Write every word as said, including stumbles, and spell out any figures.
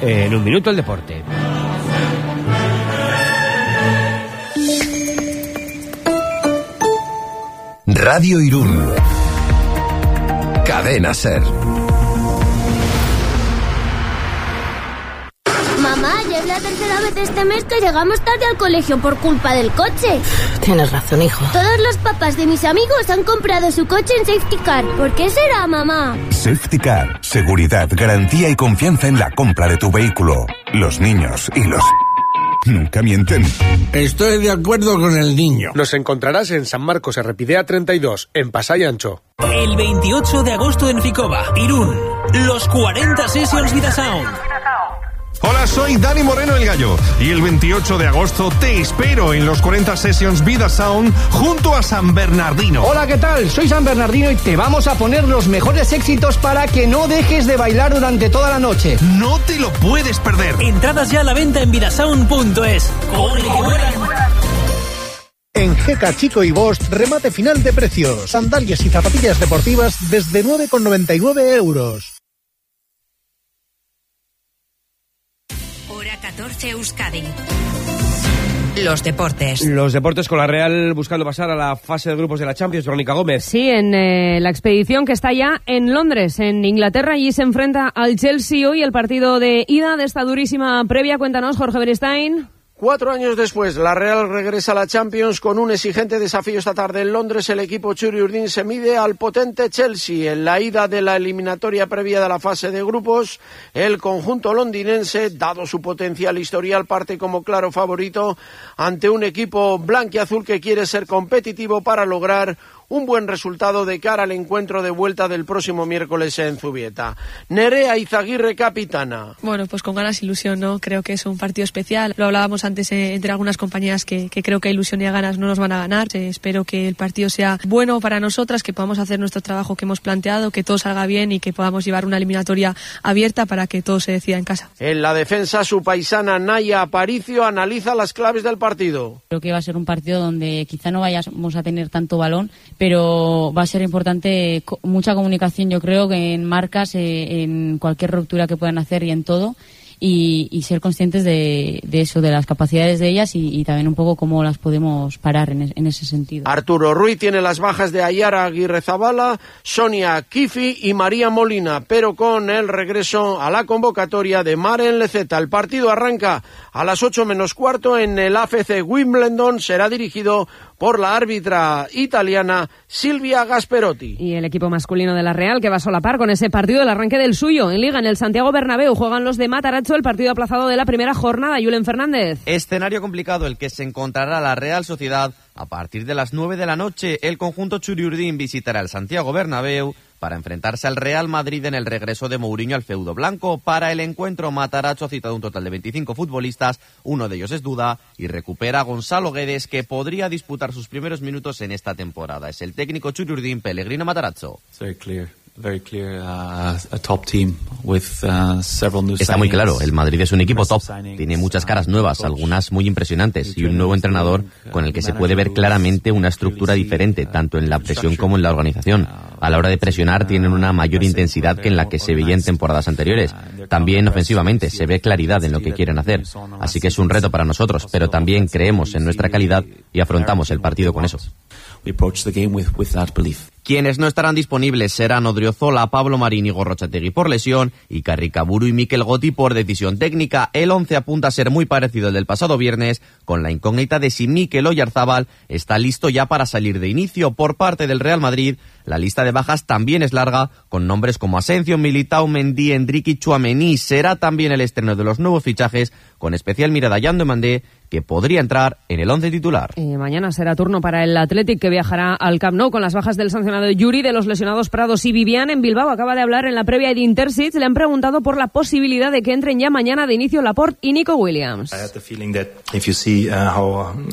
En un minuto el deporte. Radio Irún. Cadena Ser. Mamá, ya es la tercera vez este mes que llegamos tarde al colegio por culpa del coche. Tienes razón, hijo. Todos los papás de mis amigos han comprado su coche en Safety Car. ¿Por qué será, mamá? Safety Car. Seguridad, garantía y confianza en la compra de tu vehículo. Los niños y los... nunca mienten. Estoy de acuerdo con el niño. Nos encontrarás en San Marcos, Errepidea treinta y dos, en Pasay Ancho. El veintiocho de agosto en Ficoba, Irún. Los cuarenta Sessions Vida Sound. Hola, soy Dani Moreno el Gallo y el veintiocho de agosto te espero en los cuarenta Sessions Vida Sound junto a San Bernardino. Hola, ¿qué tal? Soy San Bernardino y te vamos a poner los mejores éxitos para que no dejes de bailar durante toda la noche. No te lo puedes perder. Entradas ya a la venta en vidasound punto es. En Jeca Chico y Bosch, remate final de precios. Sandalias y zapatillas deportivas desde nueve con noventa y nueve euros. catorce Euskadi. Los deportes. Los deportes con la Real buscando pasar a la fase de grupos de la Champions. Verónica Gómez. Sí, en eh, la expedición que está ya en Londres, en Inglaterra. Allí se enfrenta al Chelsea hoy el partido de ida de esta durísima previa. Cuéntanos, Jorge Beristain. Cuatro años después, la Real regresa a la Champions con un exigente desafío esta tarde en Londres. El equipo Churi Urdin se mide al potente Chelsea. En la ida de la eliminatoria previa de la fase de grupos, el conjunto londinense, dado su potencial historial, parte como claro favorito ante un equipo blanquiazul que quiere ser competitivo para lograr un buen resultado de cara al encuentro de vuelta del próximo miércoles en Zubieta. Nerea Izaguirre, capitana. Bueno, pues con ganas, ilusión, ¿no? Creo que es un partido especial. Lo hablábamos antes eh, entre algunas compañías que, que creo que ilusión y a ganas no nos van a ganar. Eh, espero que el partido sea bueno para nosotras, que podamos hacer nuestro trabajo que hemos planteado, que todo salga bien y que podamos llevar una eliminatoria abierta para que todo se decida en casa. En la defensa, su paisana Naya Aparicio analiza las claves del partido. Creo que va a ser un partido donde quizá no vayamos a tener tanto balón, pero va a ser importante mucha comunicación, yo creo, que en marcas, eh, en cualquier ruptura que puedan hacer y en todo, y, y ser conscientes de, de eso, de las capacidades de ellas y, y también un poco cómo las podemos parar en, en ese sentido. Arturo Ruiz tiene las bajas de Ayara Aguirrezabala, Sonia Kifi y María Molina, pero con el regreso a la convocatoria de Maren Leceta. El partido arranca a las ocho menos cuarto en el A F C Wimbledon, será dirigido por la árbitra italiana Silvia Gasperotti. Y el equipo masculino de la Real, que va a solapar con ese partido el arranque del suyo. En Liga, en el Santiago Bernabéu, juegan los de Matarazzo, el partido aplazado de la primera jornada. Julen Fernández. Escenario complicado el que se encontrará la Real Sociedad a partir de las nueve de la noche. El conjunto Churi Urdin visitará el Santiago Bernabéu para enfrentarse al Real Madrid en el regreso de Mourinho al feudo blanco. Para el encuentro, Matarazzo ha citado un total de veinticinco futbolistas, uno de ellos es duda, y recupera a Gonzalo Guedes, que podría disputar sus primeros minutos en esta temporada. Es el técnico Churi Urdin, Pellegrino Matarazzo. Very clear. Very clear, uh, a top team with, uh, several new Está muy claro, el Madrid es un equipo top, tiene muchas caras nuevas, algunas muy impresionantes, y un nuevo entrenador con el que se puede ver claramente una estructura diferente, tanto en la presión como en la organización. A la hora de presionar tienen una mayor intensidad que en la que se veía en temporadas anteriores. También ofensivamente se ve claridad en lo que quieren hacer, así que es un reto para nosotros, pero también creemos en nuestra calidad y afrontamos el partido con eso. Quienes no estarán disponibles serán Odriozola, Pablo Marín y Gorrochategui por lesión y Carricaburu y Mikel Gotti por decisión técnica. El once apunta a ser muy parecido al del pasado viernes, con la incógnita de si Mikel Oyarzábal está listo ya para salir de inicio. Por parte del Real Madrid, la lista de bajas también es larga, con nombres como Asensio, Militao, Mendy, Endrick y Tchouaméni. Será también el estreno de los nuevos fichajes, con especial mirada a Yan Demandé, que podría entrar en el once titular. Y mañana será turno para el Athletic, que viajará al Camp Nou con las bajas del sancionado Yuri, de los lesionados Prados y Vivian. En Bilbao acaba de hablar en la previa de Intercity. Le han preguntado por la posibilidad de que entren ya mañana de inicio Laporte y Nico Williams.